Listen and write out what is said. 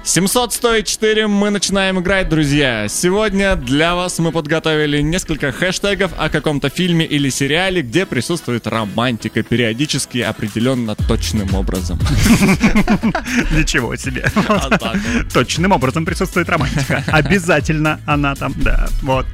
700-104 мы начинаем играть, друзья. Сегодня для вас мы подготовили несколько хэштегов о каком-то фильме или сериале, где присутствует романтика, периодически определенно точным образом. Ничего себе. Точным образом присутствует романтика. Обязательно она там, да. Вот.